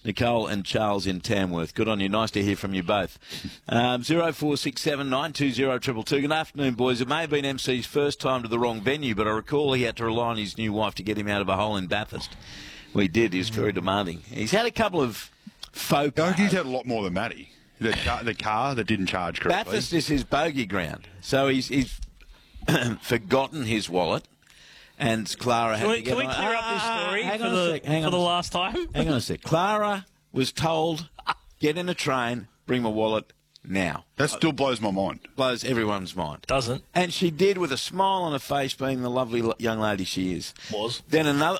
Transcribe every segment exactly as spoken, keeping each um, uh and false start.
Nicole and Charles in Tamworth. Good on you. Nice to hear from you both. Um, zero four six seven nine two zero two two two. Good afternoon, boys. It may have been M C's first time to the wrong venue, but I recall he had to rely on his new wife to get him out of a hole in Bathurst. Well, he did. He was very demanding. He's had a couple of faux I think he's had a lot more than Matty. The car, the car that didn't charge correctly. Bathurst is his bogey ground. So he's, he's forgotten his wallet. And Clara had Can we, to get can we on- clear up this Ah, story hang for, on a the, sec, hang for on the a sec. last time? Hang on a sec. Clara was told, get in a train, bring my wallet now. That still blows my mind. Blows everyone's mind. Doesn't. And she did with a smile on her face, being the lovely lo- young lady she is. Was. Then another...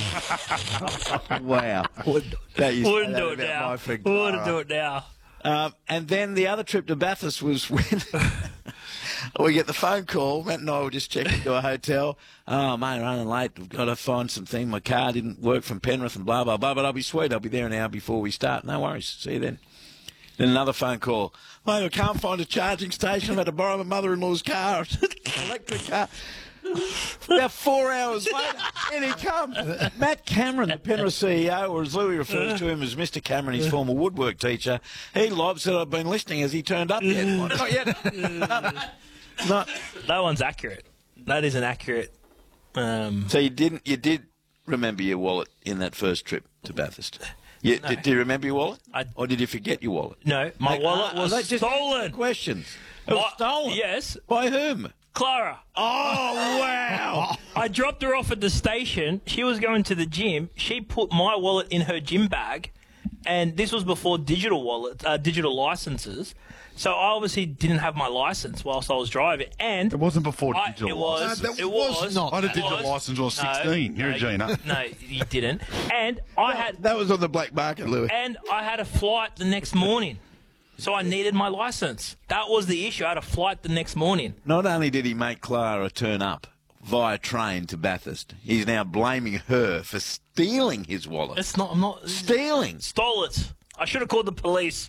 Wow. That used to Wouldn't say do that it about now. my friend Wouldn't Clara. do it now. Um, and then the other trip to Bathurst was when we get the phone call. Matt and I were just checking into a hotel. Oh, mate, running late. We've got to find something. My car didn't work from Penrith and blah, blah, blah. But I'll be sweet. I'll be there an hour before we start. No worries. See you then. Then another phone call. Mate, I can't find a charging station. I've had to borrow my mother-in-law's car. Electric car. About four hours later, in he comes. Matt Cameron, the Penrith C E O, or as Louis refers to him as Mister Cameron, his former woodwork teacher, he lobs that I've been listening. Has he turned up yet? Not yet. No. No. That one's accurate. That is an accurate... Um, So you didn't? You did remember your wallet in that first trip to Bathurst? You, No. did, do you remember your wallet? I- Or did you forget your wallet? no, my Like, wallet uh, was they just- stolen. Questions. It was My- stolen? Yes. By whom? Clara. Oh, wow. I dropped her off at the station. She was going to the gym. She put my wallet in her gym bag, and this was before digital wallet, uh, digital licenses. So I obviously didn't have my license whilst I was driving, and It wasn't before I, digital it was. license. No, that it was was not. I had a It digital was. license when I was No, sixteen. You're no, a Gina. No, you didn't. And I had That was on the black market, Louis. and I had a flight the next morning, so I needed my license. That was the issue. I had a flight the next morning. Not only did he make Clara turn up via train to Bathurst, he's now blaming her for stealing his wallet. It's not. I'm not. Stealing? Stole it. I should have called the police.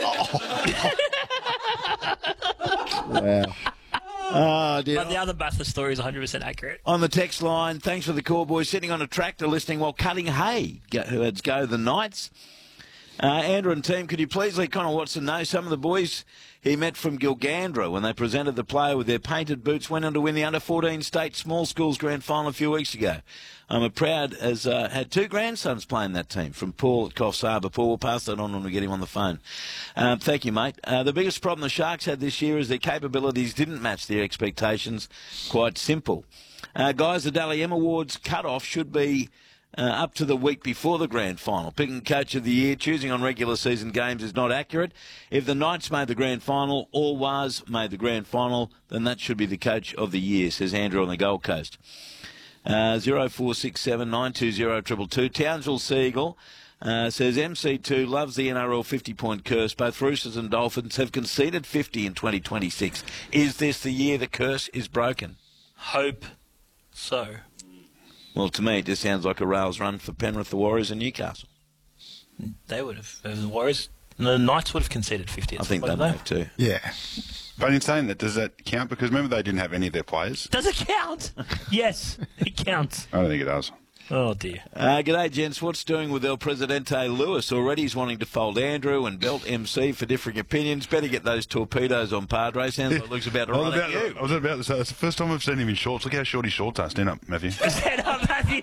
Wow. Oh, dear. But the other Bathurst story is one hundred percent accurate. On the text line, thanks for the call, boys. Sitting on a tractor listening while cutting hay. Go, let's go the Knights. Uh, Andrew and team, could you please let Connor Watson know some of the boys he met from Gilgandra when they presented the player with their painted boots went on to win the under fourteen state small schools grand final a few weeks ago. I'm a proud as uh, had two grandsons playing that team from Paul at Coffs Harbour. Paul, we'll pass that on when we get him on the phone. Um, thank you, mate. Uh, the biggest problem the Sharks had this year is their capabilities didn't match their expectations. Quite simple. Uh, guys, the Dally M Awards cut-off should be Uh, up to the week before the grand final. Picking coach of the year, choosing on regular season games is not accurate. If the Knights made the grand final, or was made the grand final, then that should be the coach of the year, says Andrew on the Gold Coast. Uh, zero four six seven nine two zero two two two. Townsville Seagull uh, says M C two loves the N R L fifty-point curse. Both Roosters and Dolphins have conceded fifty in twenty twenty-six. Is this the year the curse is broken? Hope so. Well, to me, it just sounds like a rails run for Penrith, the Warriors, and Newcastle. They would have. The Warriors, the Knights would have conceded fifty. I think they wouldn't may have too. Yeah. But in saying that, does that count? Because remember, they didn't have any of their players. Does it count? Yes, it counts. I don't think it does. Oh dear. Uh, g'day, gents. What's doing with El Presidente Lewis? Already he's wanting to fold Andrew and belt M C for differing opinions. Better get those torpedoes on Padre. Sounds like Luke's about to I was run about, at you. I was about to say, it's the first time I've seen him in shorts. Look how short his shorts are. Stand up, Matthew. Stand up, Matthew.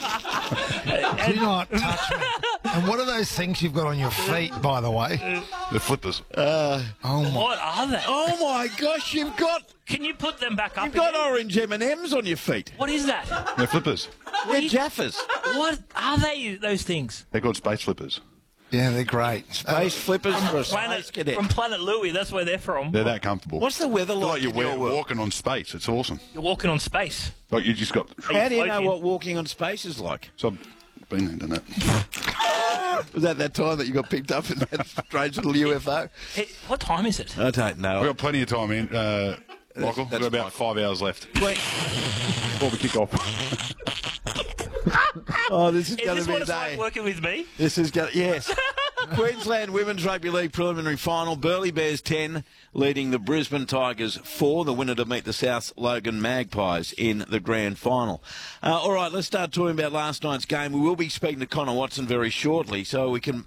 Do not touch me. And what are those things you've got on your feet, by the way? The flippers. Oh, my. What are they? Oh, my gosh, you've got Can you put them back up? you've got again? orange M and M's on your feet. What is that? They're flippers. They're Jaffas. What are they? Those things? They're called space flippers. Yeah, they're great. Space flippers for a Planet space cadet. from Planet Louie. That's where they're from. They're that comfortable. What's the weather It's like like you're in your wa- world? walking on space. It's awesome. You're walking on space. Like you just got. How do you know floating? what walking on space is like? So I've been there, done that. Was that that time that you got picked up in that strange little U F O? Hey, what time is it? I don't know. We've got plenty of time in. Uh, Michael, we've that's got about Michael. five hours left Wait. before we kick off. Oh, this is Is going this to be what a it's day. like working with me? This is going. Yes. Queensland Women's Rugby League preliminary final. Burleigh Bears ten, leading the Brisbane Tigers four. The winner to meet the South Logan Magpies in the grand final. Uh, all right, let's start talking about last night's game. We will be speaking to Connor Watson very shortly, so we can